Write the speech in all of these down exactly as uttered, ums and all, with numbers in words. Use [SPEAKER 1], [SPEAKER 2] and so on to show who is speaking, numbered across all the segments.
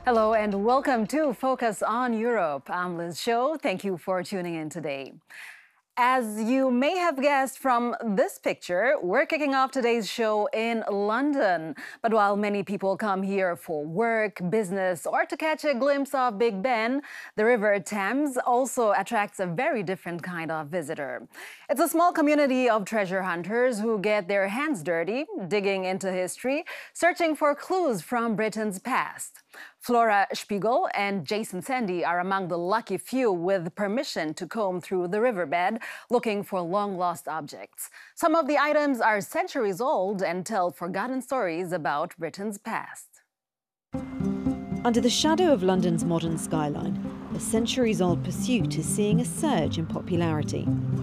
[SPEAKER 1] Hello and welcome to Focus on Europe. I'm Liz Show. Thank you for tuning in today. As you may have guessed from this picture, we're kicking off today's show in London. But while many people come here for work, business, or to catch a glimpse of Big Ben, the River Thames also attracts a very different kind of visitor. It's a small community of treasure hunters who get their hands dirty, digging into history, searching for clues from Britain's past. Flora Spiegel and Jason Sandy are among the lucky few with permission to comb through the riverbed looking for long-lost objects. Some of the items are centuries old and tell forgotten stories about Britain's past.
[SPEAKER 2] Under the shadow of London's modern skyline, a centuries-old pursuit is seeing a surge in popularity.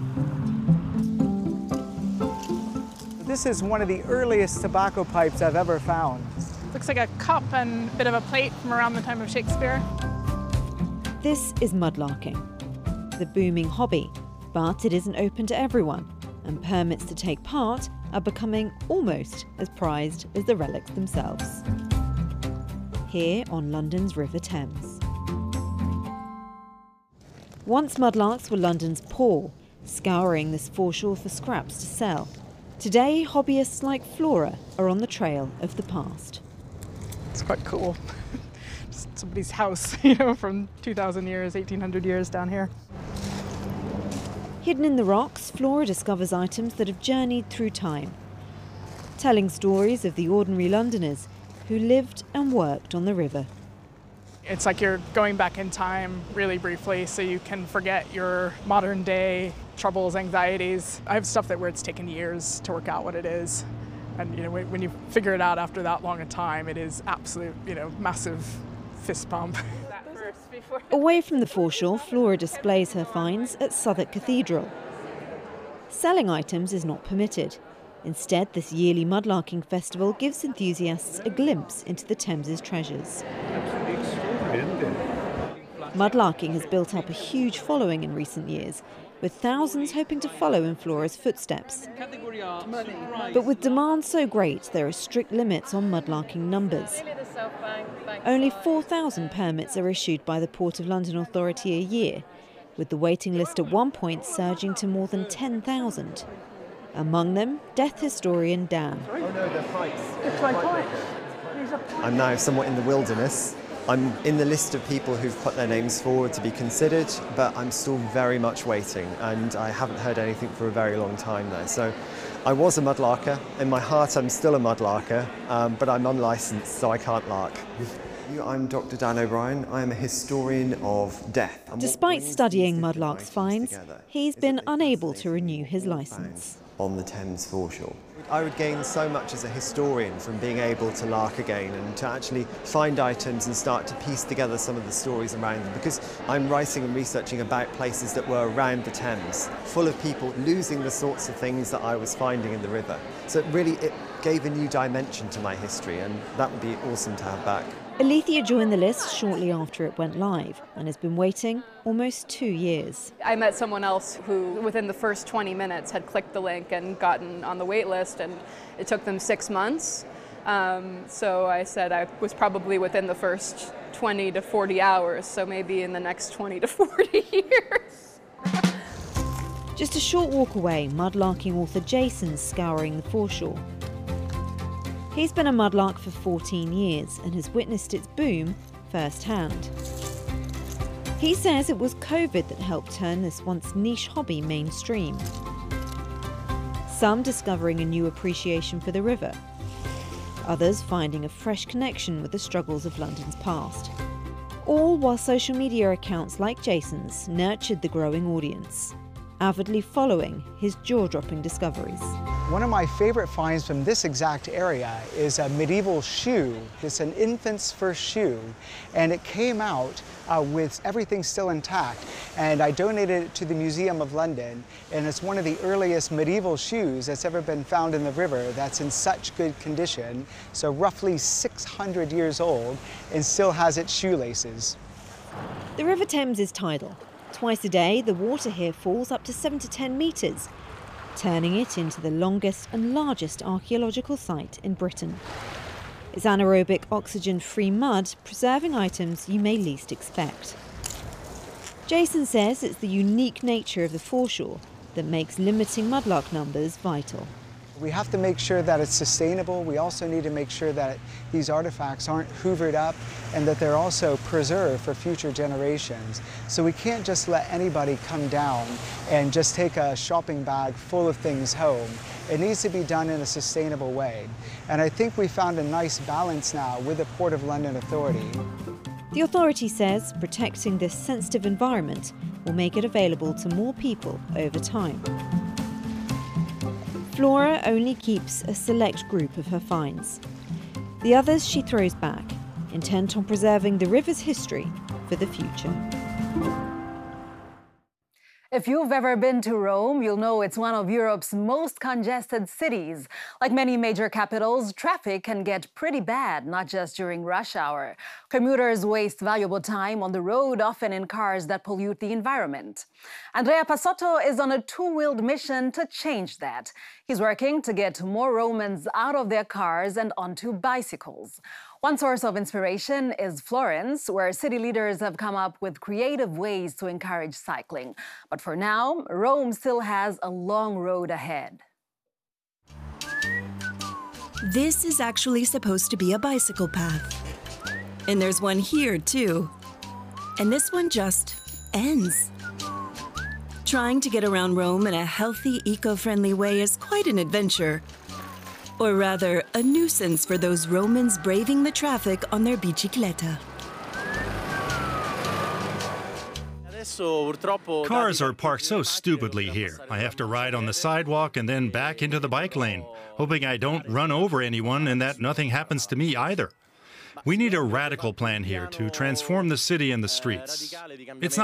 [SPEAKER 3] This is one of the earliest tobacco pipes I've ever found.
[SPEAKER 4] Looks like a cup and a bit of a plate from around the time of Shakespeare.
[SPEAKER 2] This is mudlarking, the booming hobby, but it isn't open to everyone, and permits to take part are becoming almost as prized as the relics themselves. Here on London's River Thames. Once mudlarks were London's poor, scouring this foreshore for scraps to sell. Today, hobbyists like Flora are on the trail of the past.
[SPEAKER 4] It's quite cool. Just somebody's house, you know, from two thousand years, eighteen hundred years down here.
[SPEAKER 2] Hidden in the rocks, Flora discovers items that have journeyed through time, telling stories of the ordinary Londoners who lived and worked on the river.
[SPEAKER 4] It's like you're going back in time really briefly so you can forget your modern day troubles, anxieties. I have stuff that where it's taken years to work out what it is. And you know, when you figure it out after that long a time, it is absolute, you know, massive fist pump.
[SPEAKER 2] Away from the foreshore, Flora displays her finds at Southwark Cathedral. Selling items is not permitted. Instead, this yearly mudlarking festival gives enthusiasts a glimpse into the Thames's treasures. Mudlarking has built up a huge following in recent years, with thousands hoping to follow in Flora's footsteps. But with demand so great, there are strict limits on mudlarking numbers. Only four thousand permits are issued by the Port of London Authority a year, with the waiting list at one point surging to more than ten thousand. Among them, death historian Dan.
[SPEAKER 5] I'm now somewhat in the wilderness. I'm in the list of people who've put their names forward to be considered, but I'm still very much waiting, and I haven't heard anything for a very long time now. So I was a mudlarker. In my heart, I'm still a mudlarker, um, but I'm unlicensed, so I can't lark. I'm Doctor Dan O'Brien. I am a historian of death.
[SPEAKER 2] Despite studying mudlarks' finds, he's been unable to renew his licence.
[SPEAKER 5] On the Thames foreshore. I would gain so much as a historian from being able to lark again and to actually find items and start to piece together some of the stories around them, because I'm writing and researching about places that were around the Thames, full of people losing the sorts of things that I was finding in the river. So it really it gave a new dimension to my history, and that would be awesome to have back.
[SPEAKER 2] Alethea joined the list shortly after it went live and has been waiting almost two years.
[SPEAKER 6] I met someone else who within the first twenty minutes had clicked the link and gotten on the wait list, and it took them six months. Um, so I said I was probably within the first twenty to forty hours, so maybe in the next twenty to forty years.
[SPEAKER 2] Just a short walk away, mudlarking author Jason's scouring the foreshore. He's been a mudlark for fourteen years and has witnessed its boom firsthand. He says it was COVID that helped turn this once niche hobby mainstream. Some discovering a new appreciation for the river, others finding a fresh connection with the struggles of London's past. All while social media accounts like Jason's nurtured the growing audience, avidly following his jaw-dropping discoveries.
[SPEAKER 3] One of my favorite finds from this exact area is a medieval shoe. It's an infant's first shoe, and it came out uh, with everything still intact. And I donated it to the Museum of London, and it's one of the earliest medieval shoes that's ever been found in the river that's in such good condition, so roughly six hundred years old, and still has its shoelaces.
[SPEAKER 2] The River Thames is tidal. Twice a day, the water here falls up to seven to ten metres, turning it into the longest and largest archaeological site in Britain. It's anaerobic, oxygen-free mud, preserving items you may least expect. Jason says it's the unique nature of the foreshore that makes limiting mudlark numbers vital.
[SPEAKER 3] We have to make sure that it's sustainable. We also need to make sure that these artifacts aren't hoovered up and that they're also preserved for future generations. So we can't just let anybody come down and just take a shopping bag full of things home. It needs to be done in a sustainable way. And I think we found a nice balance now with the Port of London Authority.
[SPEAKER 2] The authority says protecting this sensitive environment will make it available to more people over time. Flora only keeps a select group of her finds. The others she throws back, intent on preserving the river's history for the future.
[SPEAKER 1] If you've ever been to Rome, you'll know it's one of Europe's most congested cities. Like many major capitals, traffic can get pretty bad, not just during rush hour. Commuters waste valuable time on the road, often in cars that pollute the environment. Andrea Passotto is on a two-wheeled mission to change that. He's working to get more Romans out of their cars and onto bicycles. One source of inspiration is Florence, where city leaders have come up with creative ways to encourage cycling. But for now, Rome still has a long road ahead.
[SPEAKER 7] This is actually supposed to be a bicycle path. And there's one here, too. And this one just ends. Trying to get around Rome in a healthy, eco-friendly way is quite an adventure. Or rather, a nuisance for those Romans braving the traffic on their bicicletta.
[SPEAKER 8] Cars are parked so stupidly here. I have to ride on the sidewalk and then back into the bike lane, hoping I don't run over anyone and that nothing happens to me either. We need a radical plan here to transform the city and the streets. It's not